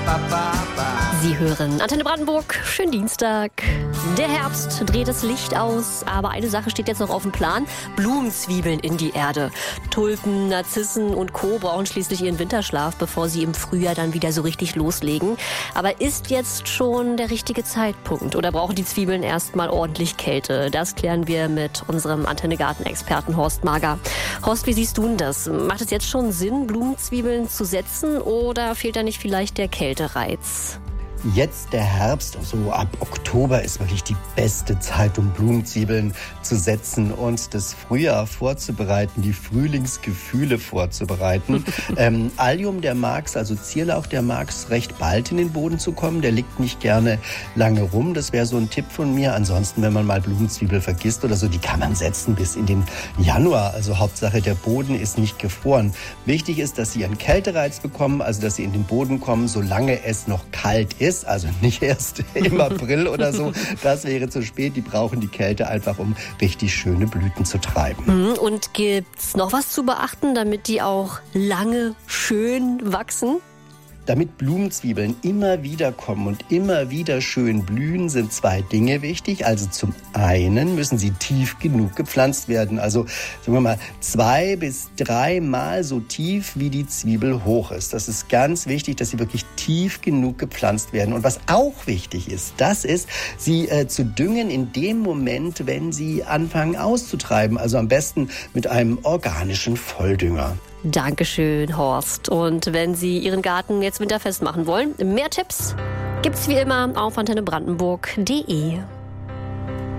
Sie hören Antenne Brandenburg, schönen Dienstag. Der Herbst dreht das Licht aus, aber eine Sache steht jetzt noch auf dem Plan: Blumenzwiebeln in die Erde. Tulpen, Narzissen und Co. brauchen schließlich ihren Winterschlaf, bevor sie im Frühjahr dann wieder so richtig loslegen. Aber ist jetzt schon der richtige Zeitpunkt oder brauchen die Zwiebeln erstmal ordentlich Kälte? Das klären wir mit unserem Antenne-Garten-Experten Horst Mager. Horst, wie siehst du denn das? Macht es jetzt schon Sinn, Blumenzwiebeln zu setzen oder fehlt da nicht vielleicht der Kältereiz? Jetzt der Herbst, so ab Oktober, ist wirklich die beste Zeit, um Blumenzwiebeln zu setzen und das Frühjahr vorzubereiten, die Frühlingsgefühle vorzubereiten. Allium, der mag's, also Zierlauch, der mag's recht bald in den Boden zu kommen. Der liegt nicht gerne lange rum. Das wäre so ein Tipp von mir. Ansonsten, wenn man mal Blumenzwiebel vergisst oder so, die kann man setzen bis in den Januar. Also Hauptsache, der Boden ist nicht gefroren. Wichtig ist, dass sie einen Kältereiz bekommen, also dass sie in den Boden kommen, solange es noch kalt ist. Also nicht erst im April oder so. Das wäre zu spät. Die brauchen die Kälte einfach, um richtig schöne Blüten zu treiben. Und gibt's noch was zu beachten, damit die auch lange schön wachsen? Damit Blumenzwiebeln immer wieder kommen und immer wieder schön blühen, sind 2 Dinge wichtig. Also zum einen müssen sie tief genug gepflanzt werden. Also sagen wir mal 2 bis 3 Mal so tief, wie die Zwiebel hoch ist. Das ist ganz wichtig, dass sie wirklich tief genug gepflanzt werden. Und was auch wichtig ist, das ist, sie zu düngen in dem Moment, wenn sie anfangen auszutreiben. Also am besten mit einem organischen Volldünger. Dankeschön, Horst. Und wenn Sie Ihren Garten jetzt winterfest machen wollen, mehr Tipps gibt's wie immer auf antennebrandenburg.de.